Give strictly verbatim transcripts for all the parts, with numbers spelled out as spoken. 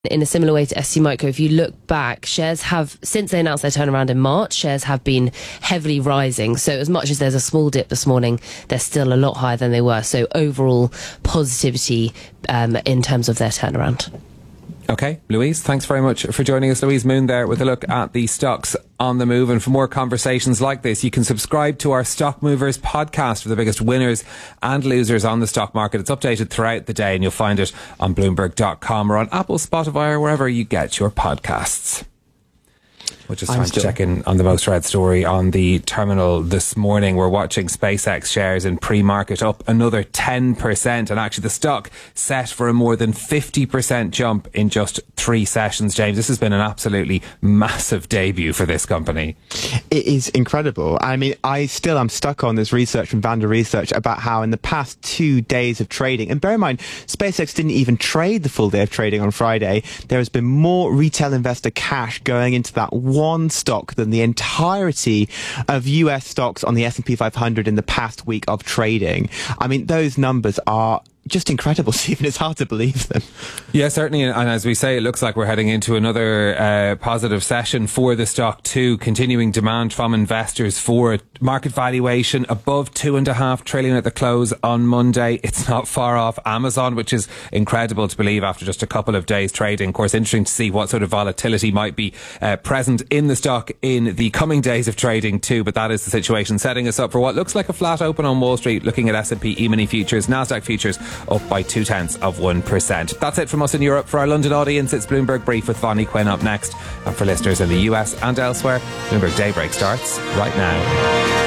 In a similar way to S T Micro, if you look back, shares have, since they announced their turnaround in March, shares have been heavily rising. So as much as there's a small dip this morning, they're still a lot higher than they were. So overall positivity um, in terms of their turnaround. Okay, Louise, thanks very much for joining us. Louise Moon there with a look at the stocks on the move. And for more conversations like this, you can subscribe to our Stock Movers podcast for the biggest winners and losers on the stock market. It's updated throughout the day and you'll find it on Bloomberg dot com or on Apple, Spotify or wherever you get your podcasts. Which is time to check in on the most read story on the terminal this morning. We're watching SpaceX shares in pre-market up another ten percent, and actually the stock set for a more than fifty percent jump in just three sessions. James, this has been an absolutely massive debut for this company. It is incredible. I mean, I still am stuck on this research from Vanda Research about how in the past two days of trading, and bear in mind, SpaceX didn't even trade the full day of trading on Friday. There has been more retail investor cash going into that one stock than the entirety of U S stocks on the S and P five hundred in the past week of trading. I mean, those numbers are just incredible, Stephen. It's hard to believe them. Yeah, certainly. And as we say, it looks like we're heading into another uh, positive session for the stock too. Continuing demand from investors for it. Market valuation above two and a half trillion at the close on Monday. It's not far off Amazon, which is incredible to believe after just a couple of days trading. Of course, interesting to see what sort of volatility might be uh, present in the stock in the coming days of trading too. But that is the situation, setting us up for what looks like a flat open on Wall Street. Looking at S and P E-mini futures, Nasdaq futures up by two tenths of one percent. That's it from us in Europe. For our London audience, it's Bloomberg Brief with Vonnie Quinn up next. And for listeners in the U S and elsewhere, Bloomberg Daybreak starts right now.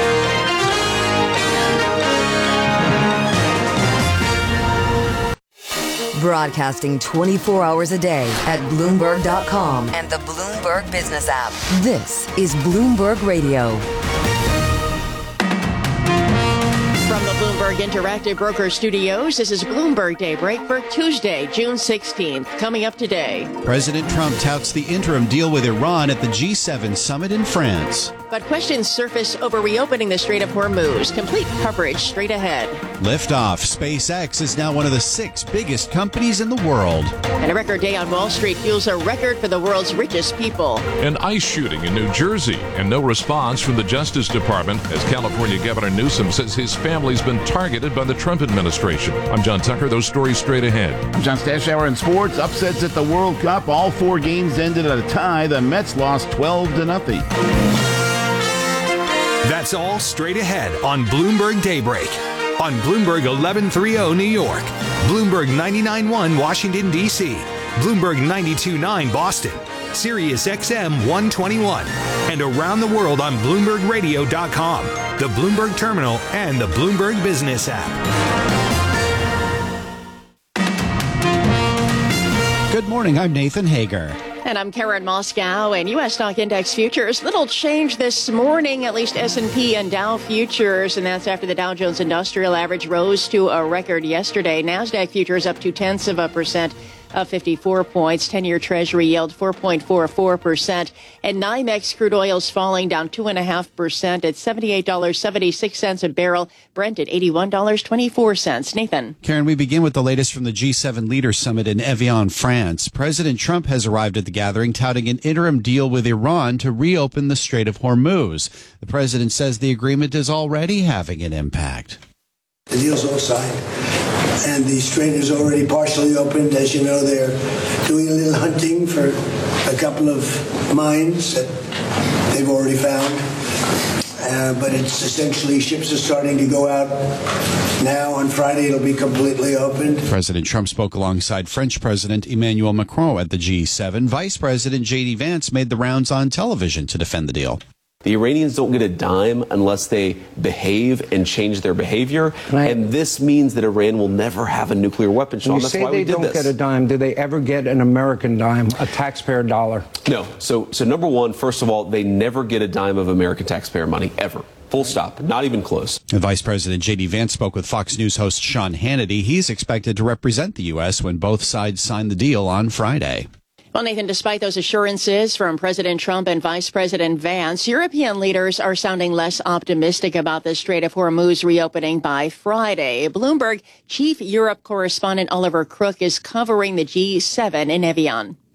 Broadcasting twenty-four hours a day at Bloomberg dot com and the Bloomberg Business app. This is Bloomberg Radio. From the Bloomberg Interactive Broker Studios, this is Bloomberg Daybreak for Tuesday, June sixteenth. Coming up today, President Trump touts the interim deal with Iran at the G seven summit in France. But questions surface over reopening the Strait of Hormuz. Complete coverage straight ahead. Liftoff. SpaceX is now one of the six biggest companies in the world. And a record day on Wall Street fuels a record for the world's richest people. An ICE shooting in New Jersey and no response from the Justice Department as California Governor Newsom says his family's been targeted by the Trump administration. I'm John Tucker. Those stories straight ahead. I'm John Stashower in sports. Upsets at the World Cup. All four games ended at a tie. The Mets lost twelve to nothing. That's all straight ahead on Bloomberg Daybreak. On Bloomberg eleven thirty New York, Bloomberg ninety-nine point one Washington, D C, Bloomberg ninety-two point nine Boston, Sirius X M one twenty-one, and around the world on Bloomberg Radio dot com, the Bloomberg Terminal, and the Bloomberg Business app. Good morning, I'm Nathan Hager. And I'm Karen Moscow. And U S stock index futures, little change this morning, at least S and P and Dow futures. And that's after the Dow Jones Industrial Average rose to a record yesterday. Nasdaq futures up two tenths of a percent. Up fifty-four points. ten-year Treasury yield four point four four percent. And NYMEX crude oil's falling down two point five percent at seventy-eight dollars and seventy-six cents a barrel. Brent at eighty-one dollars and twenty-four cents. Nathan. Karen, we begin with the latest from the G seven Leaders Summit in Evian, France. President Trump has arrived at the gathering touting an interim deal with Iran to reopen the Strait of Hormuz. The president says the agreement is already having an impact. The deal's all signed, and the strait is already partially opened. As you know, they're doing a little hunting for a couple of mines that they've already found. Uh, but it's essentially, ships are starting to go out now. On Friday, it'll be completely opened. President Trump spoke alongside French President Emmanuel Macron at the G seven. Vice President J D Vance made the rounds on television to defend the deal. The Iranians don't get a dime unless they behave and change their behavior. Right. And this means that Iran will never have a nuclear weapon, Sean. You That's say why they we did don't this. get a dime. Do they ever get an American dime, a taxpayer dollar? No. So, so number one, first of all, they never get a dime of American taxpayer money, ever. Full stop. Not even close. And Vice President J D Vance spoke with Fox News host Sean Hannity. He's expected to represent the U S when both sides sign the deal on Friday. Well, Nathan, despite those assurances from President Trump and Vice President Vance, European leaders are sounding less optimistic about the Strait of Hormuz reopening by Friday. Bloomberg Chief Europe correspondent Oliver Crook is covering the G seven in Evian.